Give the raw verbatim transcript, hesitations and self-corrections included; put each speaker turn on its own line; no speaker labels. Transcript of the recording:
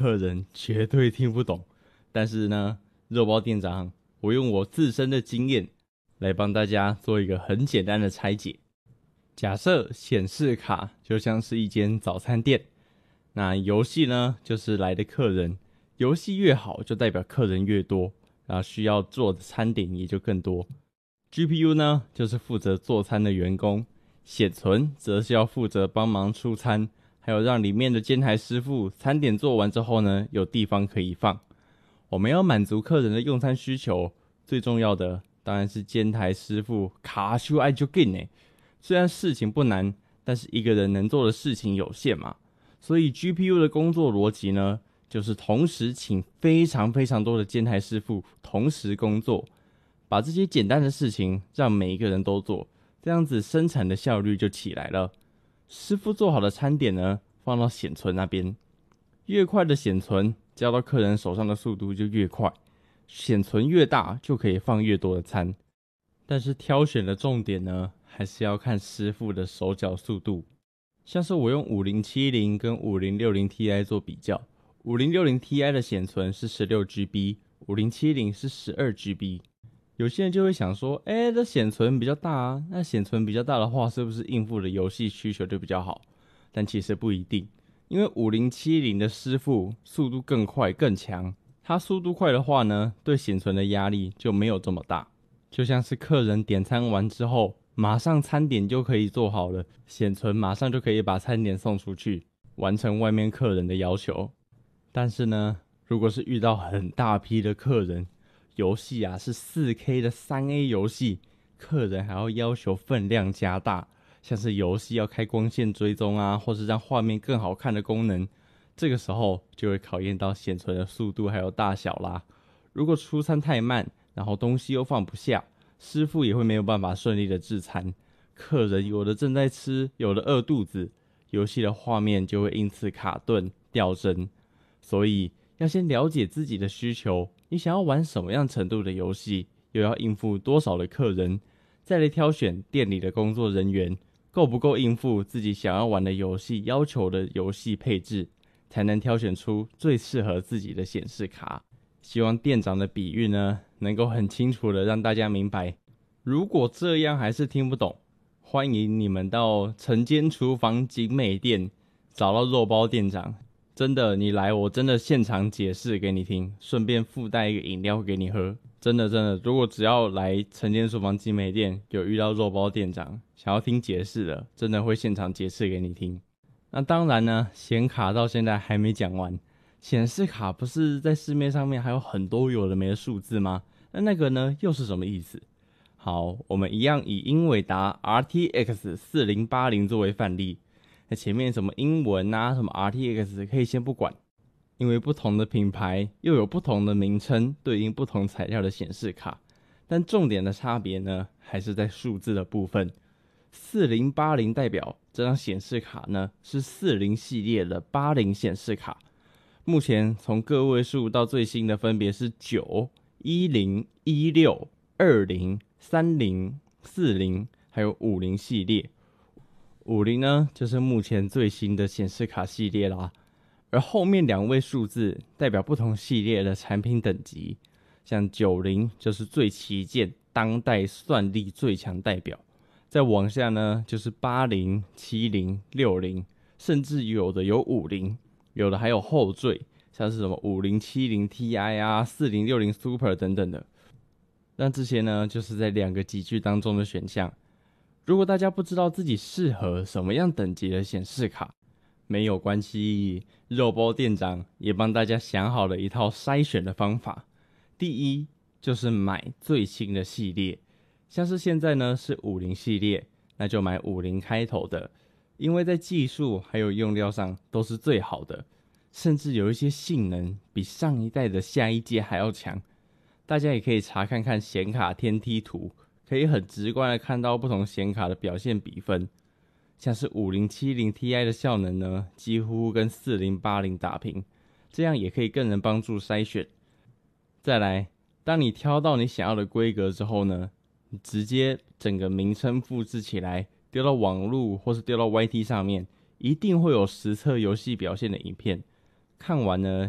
客人绝对听不懂。但是呢，肉包店长，我用我自身的经验来帮大家做一个很简单的拆解。假设显示卡就像是一间早餐店，那游戏呢就是来的客人，游戏越好就代表客人越多，然后需要做的餐点也就更多。G P U 呢就是负责做餐的员工，显存则是要负责帮忙出餐，还有让里面的煎台师傅餐点做完之后呢有地方可以放。我们要满足客人的用餐需求，最重要的当然是煎台师傅卡修爱就紧欸。虽然事情不难，但是一个人能做的事情有限嘛，所以 G P U 的工作逻辑呢，就是同时请非常非常多的煎台师傅同时工作，把这些简单的事情让每一个人都做，这样子生产的效率就起来了。师傅做好的餐点呢，放到显存那边，越快的显存交到客人手上的速度就越快，显存越大就可以放越多的餐。但是挑选的重点呢，还是要看师傅的手脚速度。像是我用五零七零跟五零六零 Ti 做比较， 五零六零 Ti 的显存是 十六 G B， 五零七零是 十二 G B。 有些人就会想说，诶，这显存比较大啊，那显存比较大的话，是不是应付的游戏需求就比较好？但其实不一定，因为五零七零的师傅速度更快更强，他速度快的话呢，对显存的压力就没有这么大。就像是客人点餐完之后，马上餐点就可以做好了，显存马上就可以把餐点送出去，完成外面客人的要求。但是呢，如果是遇到很大批的客人，游戏啊是 四K 的 三A 游戏，客人还要要求分量加大，像是游戏要开光线追踪啊，或是让画面更好看的功能，这个时候就会考验到显存的速度还有大小啦。如果出餐太慢，然后东西又放不下，师傅也会没有办法顺利的制餐，客人有的正在吃，有的饿肚子，游戏的画面就会因此卡顿掉帧。所以要先了解自己的需求，你想要玩什么样程度的游戏，又要应付多少的客人，再来挑选店里的工作人员够不够应付自己想要玩的游戏要求的游戏配置，才能挑选出最适合自己的显示卡。希望店长的比喻呢，能够很清楚的让大家明白。如果这样还是听不懂，欢迎你们到晨间厨房景美店找到肉包店长。真的，你来我真的现场解释给你听，顺便附带一个饮料给你喝。真的真的，如果只要来晨间厨房景美店有遇到肉包店长想要听解释的，真的会现场解释给你听。那当然呢，显卡到现在还没讲完。显示卡不是在市面上面还有很多有的没的数字吗？那那个呢又是什么意思？好，我们一样以英伟达 R T X 四零八零 作为范例。那前面什么英文啊，什么 R T X 可以先不管，因为不同的品牌又有不同的名称对应不同材料的显示卡，但重点的差别呢还是在数字的部分。四零八零代表这张显示卡呢是四零系列的八零显示卡，目前从个位数到最新的分别是九、一零、一六、二零、三零、四零还有五零系列。五零呢就是目前最新的显示卡系列啦，而后面两位数字代表不同系列的产品等级，像九零就是最旗舰当代算力最强代表，再往下呢就是八零、七零、六零，甚至有的有五零，有的还有后缀，像是什么五零七零 Ti 啊、四零六零 Super 等等的。那这些呢就是在两个级距当中的选项。如果大家不知道自己适合什么样等级的显示卡，没有关系，肉包店长也帮大家想好了一套筛选的方法。第一就是买最新的系列，像是现在呢是五零系列，那就买五零开头的，因为在技术还有用料上都是最好的，甚至有一些性能比上一代的下一阶还要强。大家也可以查看看显卡天梯图，可以很直观的看到不同显卡的表现比分。像是五零七零 Ti 的效能呢，几乎跟四零八零打平，这样也可以更能帮助筛选。再来，当你挑到你想要的规格之后呢，你直接整个名称复制起来，丢到网路或是丢到 Y T 上面，一定会有实测游戏表现的影片。看完呢，